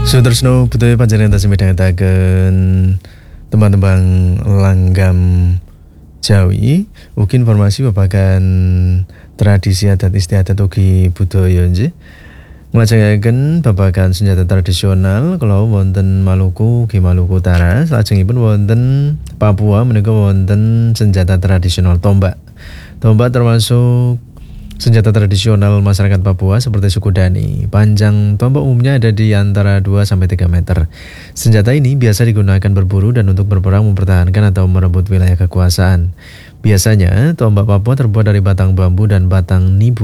Sutresno budaya panjenengan tasih midhangetaken tembang-tembang langgam Jawi ugi informasi babagan tradisi adat istiadat ugi budaya nggih. Nglajengaken babagan senjata tradisional kalau wonten Maluku ugi Maluku Utara, salajengipun wonten Papua menika wonten senjata tradisional tombak. Tombak termasuk senjata tradisional masyarakat Papua seperti suku Dani. Panjang tombak umumnya ada di antara 2-3 meter. Senjata ini biasa digunakan berburu dan untuk berperang mempertahankan atau merebut wilayah kekuasaan. Biasanya tombak Papua terbuat dari batang bambu dan batang nibu.